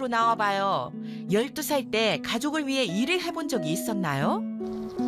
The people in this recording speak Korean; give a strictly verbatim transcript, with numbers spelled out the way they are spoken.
나와봐요. 열두 살 때 가족을 위해 일을 해본 적이 있었나요?